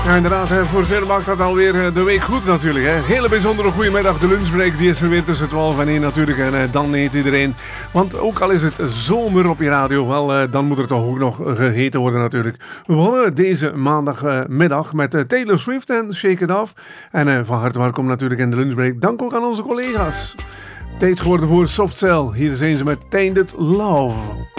Ja, inderdaad, voor veel maakt dat alweer de week goed natuurlijk. Hele bijzondere goedemiddag, de lunchbreak die is er weer tussen 12 en 1 natuurlijk. En dan eet iedereen. Want ook al is het zomer op je radio, wel, dan moet er toch ook nog gegeten worden natuurlijk. We begonnen deze maandagmiddag met Taylor Swift en Shake It Off. En van harte welkom natuurlijk in de lunchbreak. Dank ook aan onze collega's. Tijd geworden voor Soft Cell. Hier zijn ze met Tainted Love.